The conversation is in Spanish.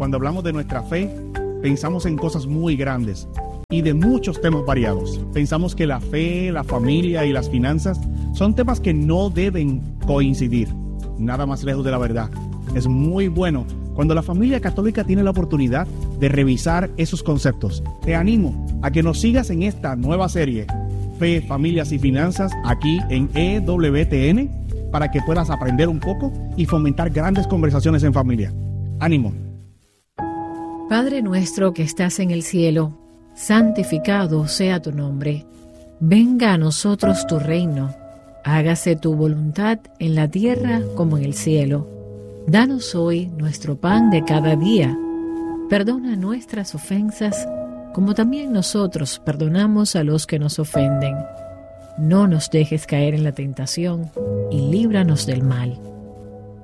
cuando hablamos de nuestra fe, pensamos en cosas muy grandes y de muchos temas variados. Pensamos que la fe, la familia y las finanzas son temas que no deben coincidir. Nada más lejos de la verdad. Es muy bueno cuando la familia católica tiene la oportunidad de revisar esos conceptos. Te animo a que nos sigas en esta nueva serie, Fe, Familias y Finanzas, aquí en EWTN, para que puedas aprender un poco y fomentar grandes conversaciones en familia. ¡Ánimo! Padre nuestro que estás en el cielo, santificado sea tu nombre. Venga a nosotros tu reino. Hágase tu voluntad en la tierra como en el cielo. Danos hoy nuestro pan de cada día. Perdona nuestras ofensas, como también nosotros perdonamos a los que nos ofenden. No nos dejes caer en la tentación y líbranos del mal.